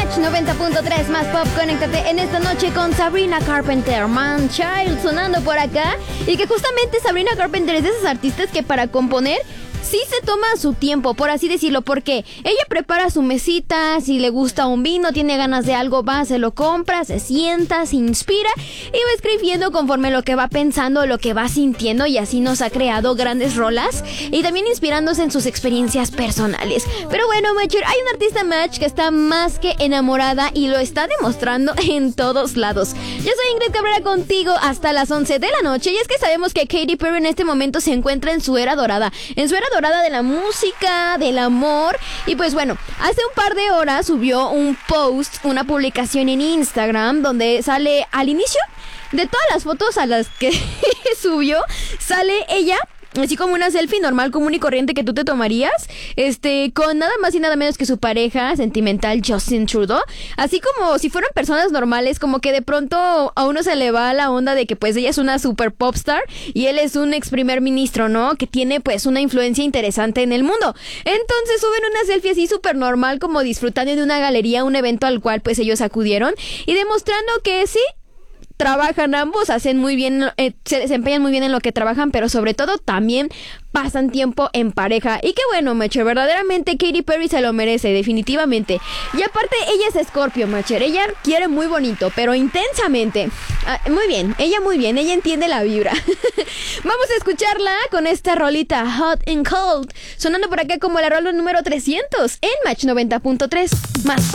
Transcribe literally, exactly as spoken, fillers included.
Match noventa punto tres más pop, conéctate en esta noche con Sabrina Carpenter, Man Child, sonando por acá. Y que justamente Sabrina Carpenter es de esas artistas que para componer sí se toma su tiempo, por así decirlo, porque ella prepara su mesita, si le gusta un vino, tiene ganas de algo, va, se lo compra, se sienta, se inspira y va escribiendo conforme lo que va pensando, lo que va sintiendo, y así nos ha creado grandes rolas y también inspirándose en sus experiencias personales. Pero bueno, Matcher, hay un artista Match que está más que enamorada y lo está demostrando en todos lados. Yo soy Ingrid Cabrera contigo hasta las once de la noche, y es que sabemos que Katy Perry en este momento se encuentra en su era dorada, en su era dorada de la música, del amor. Y pues bueno, hace un par de horas subió un post, una publicación en Instagram, donde sale al inicio de todas las fotos a las que subió, sale ella así como una selfie normal, común y corriente que tú te tomarías, este, con nada más y nada menos que su pareja sentimental Justin Trudeau, así como si fueran personas normales, como que de pronto a uno se le va la onda de que pues ella es una super popstar y él es un ex primer ministro, ¿no? Que tiene pues una influencia interesante en el mundo. Entonces suben una selfie así súper normal, como disfrutando de una galería, un evento al cual pues ellos acudieron, y demostrando que sí, trabajan ambos, hacen muy bien, eh, se desempeñan muy bien en lo que trabajan, pero sobre todo también pasan tiempo en pareja. Y qué bueno, Macher, verdaderamente Katy Perry se lo merece, definitivamente. Y aparte, ella es Scorpio, Macher, ella quiere muy bonito, pero intensamente. Ah, muy bien, ella muy bien, ella entiende la vibra. Vamos a escucharla con esta rolita, Hot and Cold, sonando por acá como la rola número trescientos en Match noventa punto tres, más